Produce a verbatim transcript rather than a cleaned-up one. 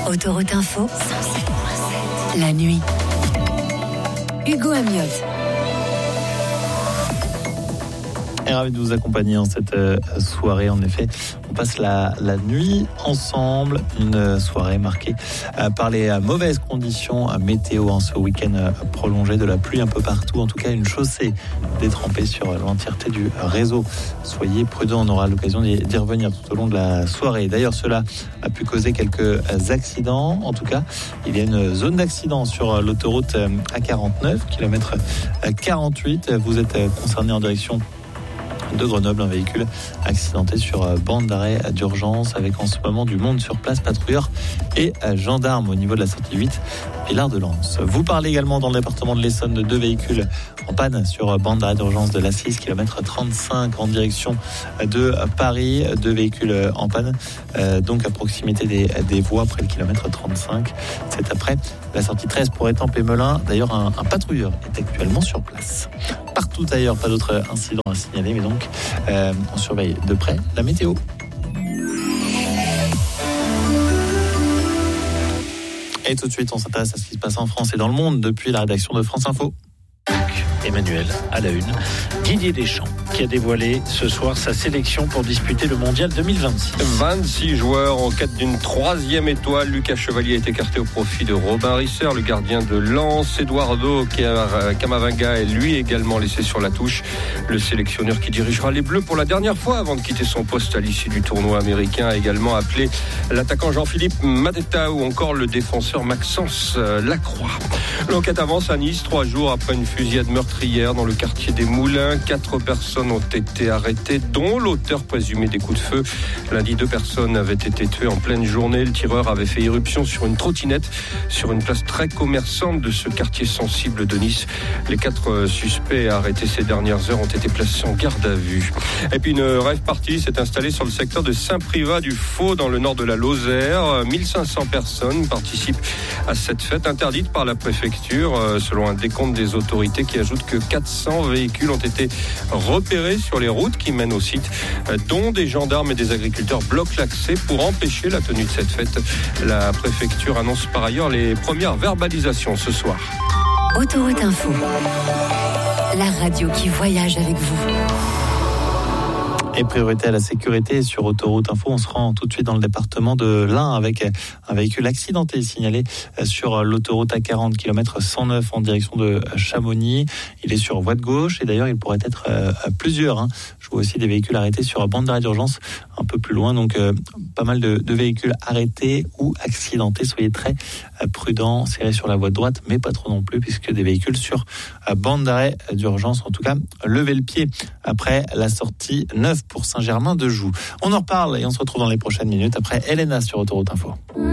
Autoroute Info, la nuit. Hugo Amiot. Et ravi de vous accompagner en cette euh, soirée. En effet, on passe la, la nuit ensemble. Une soirée marquée euh, par les euh, mauvaises conditions euh, météo. Hein, ce week-end euh, prolongé, de la pluie un peu partout. En tout cas, une chaussée détrempée sur euh, l'entièreté du réseau. Soyez prudents, on aura l'occasion d'y, d'y revenir tout au long de la soirée. D'ailleurs, cela a pu causer quelques accidents. En tout cas, il y a une zone d'accident sur l'autoroute A quarante-neuf, kilomètre quarante-huit. Vous êtes concerné en direction de Grenoble, un véhicule accidenté sur bande d'arrêt d'urgence avec en ce moment du monde sur place, patrouilleurs et gendarmes au niveau de la sortie huit, Villard de Lans. Vous parlez également dans le département de l'Essonne de deux véhicules en panne sur bande d'arrêt d'urgence de l'A six, kilomètre trente-cinq en direction de Paris. Deux véhicules en panne, euh, donc à proximité des, des voies près le kilomètre trente-cinq. C'est après la sortie treize pour Étampes-et-Melun. D'ailleurs, un, un patrouilleur est actuellement sur place. Partout ailleurs, pas d'autres incidents à signaler, mais donc euh, on surveille de près la météo. Et tout de suite, on s'intéresse à ce qui se passe en France et dans le monde depuis la rédaction de France Info. Emmanuel à la une. Didier Deschamps qui a dévoilé ce soir sa sélection pour disputer le mondial deux mille vingt-six. vingt-six joueurs en quête d'une troisième étoile. Lucas Chevalier est écarté au profit de Robin Risser, le gardien de Lens. Eduardo Camavinga est lui également laissé sur la touche. Le sélectionneur qui dirigera les Bleus pour la dernière fois avant de quitter son poste à l'issue du tournoi américain a également appelé l'attaquant Jean-Philippe Mateta ou encore le défenseur Maxence Lacroix. L'enquête avance à Nice, trois jours après une fusillade meurtrière dans le quartier des Moulins. Quatre personnes ont été arrêtées, dont l'auteur présumé des coups de feu. Lundi, deux personnes avaient été tuées en pleine journée. Le tireur avait fait irruption sur une trottinette sur une place très commerçante de ce quartier sensible de Nice. Les quatre suspects arrêtés ces dernières heures ont été placés en garde à vue. Et puis une rave party s'est installée sur le secteur de Saint-Privat-du-Faux dans le nord de la Lozère. mille cinq cents personnes participent à cette fête interdite par la préfecture, selon un décompte des autorités qui ajoute que quatre cents véhicules ont été repérés sur les routes qui mènent au site, dont des gendarmes et des agriculteurs bloquent l'accès pour empêcher la tenue de cette fête. La préfecture annonce par ailleurs les premières verbalisations ce soir. Autoroute Info, la radio qui voyage avec vous. Et priorité à la sécurité sur Autoroute Info, on se rend tout de suite dans le département de l'Ain avec un véhicule accidenté signalé sur l'autoroute A quarante, kilomètre cent neuf en direction de Chamonix. Il est sur voie de gauche et d'ailleurs il pourrait être euh, plusieurs. Hein. Je vois aussi des véhicules arrêtés sur bande d'arrêt d'urgence un peu plus loin. Donc euh, pas mal de, de véhicules arrêtés ou accidentés. Soyez très euh, prudents, serrez sur la voie de droite, mais pas trop non plus puisque des véhicules sur euh, bande d'arrêt d'urgence. En tout cas, levez le pied après la sortie neuf pour Saint-Germain-de-Joux. On en reparle et on se retrouve dans les prochaines minutes après Elena sur Autoroute Info.